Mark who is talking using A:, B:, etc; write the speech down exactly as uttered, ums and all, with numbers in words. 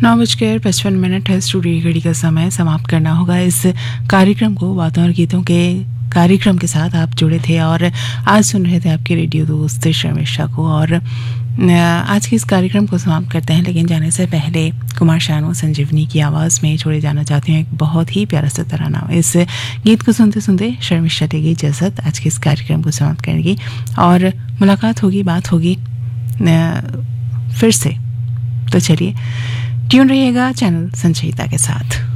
A: नौ बजकर पचपन मिनट है। स्टूडियो घड़ी का समय समाप्त करना होगा इस कार्यक्रम को। बातों और गीतों के कार्यक्रम के साथ आप जुड़े थे और आज सुन रहे थे आपके रेडियो दोस्त शर्मिष्ठा को। और आज के इस कार्यक्रम को समाप्त करते हैं, लेकिन जाने से पहले कुमार शानू संजीवनी की आवाज़ में छोड़े जाना चाहती हूँ एक बहुत ही प्यारा सा तराना। इस गीत को सुनते सुनते शर्मिष्ठा लेगी इजाज़त आज के इस कार्यक्रम को समाप्त करेगी और मुलाकात होगी, बात होगी फिर से। तो चलिए ट्यून रहिएगा चैनल संचयिता के साथ।